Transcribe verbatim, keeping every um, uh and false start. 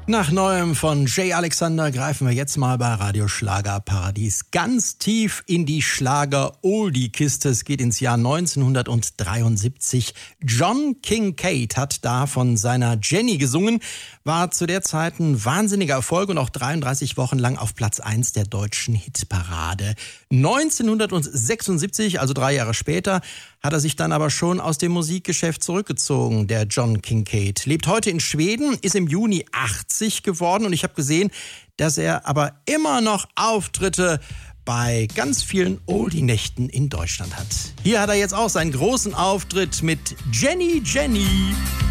Nach Neuem von Jay Alexander greifen wir jetzt mal bei Radio Schlager Paradies ganz tief in die Schlager-Oldie-Kiste. Es geht ins Jahr neunzehnhundertdreiundsiebzig. John Kincade hat da von seiner Jenny gesungen, war zu der Zeit ein wahnsinniger Erfolg und auch dreiunddreißig Wochen lang auf Platz eins der deutschen Hitparade. neunzehnhundertsechsundsiebzig, also drei Jahre später, hat er sich dann aber schon aus dem Musikgeschäft zurückgezogen, der John Kincade. Lebt heute in Schweden, ist im Juni achtzig geworden und ich habe gesehen, dass er aber immer noch Auftritte bei ganz vielen Oldie-Nächten in Deutschland hat. Hier hat er jetzt auch seinen großen Auftritt mit Jenny Jenny.